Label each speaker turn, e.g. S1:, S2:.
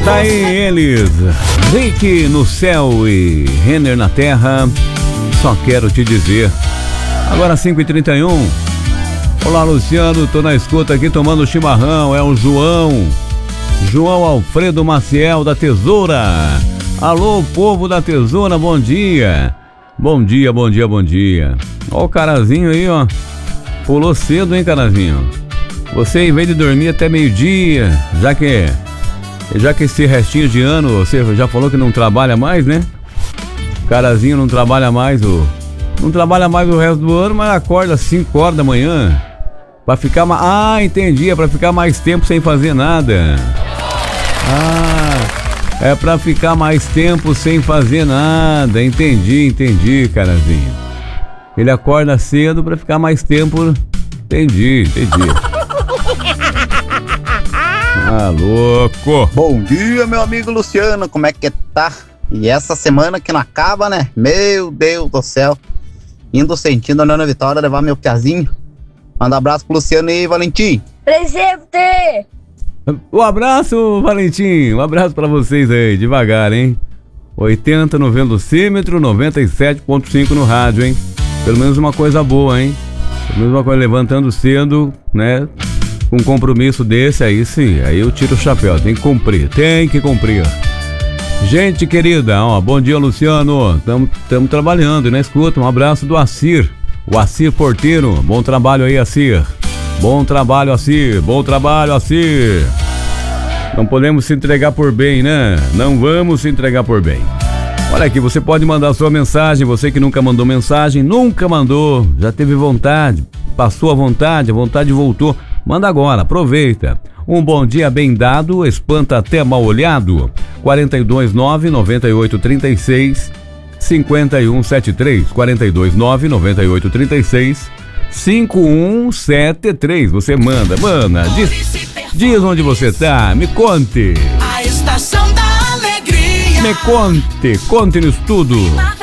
S1: Tá aí eles, Rick no céu e Renner na terra, só quero te dizer. Agora 5h31. Olá, Luciano, tô na escuta aqui tomando chimarrão, é o João Alfredo Maciel da Tesoura. Alô, povo da Tesoura, bom dia. Bom dia. Ó o Carazinho aí, ó. Pulou cedo, hein, Carazinho? Você, em vez de dormir até meio-dia, já que esse restinho de ano, você já falou que não trabalha mais, né? Carazinho não trabalha mais o resto do ano, mas acorda às 5 horas da manhã. Pra ficar mais... Ah, entendi, é pra ficar mais tempo sem fazer nada. Ah, é pra ficar mais tempo sem fazer nada. Entendi, Carazinho. Ele acorda cedo pra ficar mais tempo... Entendi. Ah, louco.
S2: Bom dia, meu amigo Luciano, como é que tá? E essa semana que não acaba, né? Meu Deus do céu. Indo sentindo a Nona Vitória levar meu piazinho. Manda um abraço pro Luciano e Valentim.
S3: Presente!
S1: Um abraço, Valentim. Um abraço pra vocês aí, devagar, hein? 80 no velocímetro, 97.5 no rádio, hein? Pelo menos uma coisa boa, hein? Pelo menos uma coisa, levantando cedo, né? Com um compromisso desse, aí sim, aí eu tiro o chapéu. Tem que cumprir. Gente querida, ó, bom dia, Luciano. Estamos trabalhando, né? Escuta, um abraço do Assir. O Assir Porteiro. Bom trabalho aí, Assir. Bom trabalho, Assir. Não podemos se entregar por bem, né? Não vamos se entregar por bem. Olha aqui, você pode mandar sua mensagem. Você que nunca mandou mensagem, já teve vontade, passou a vontade voltou. Manda agora, aproveita. Um bom dia bem dado, espanta até mal olhado. 429-9836 5173. 429-9836 Você manda. Diz onde você tá, me conte.
S4: A estação da alegria.
S1: Me conte-nos tudo.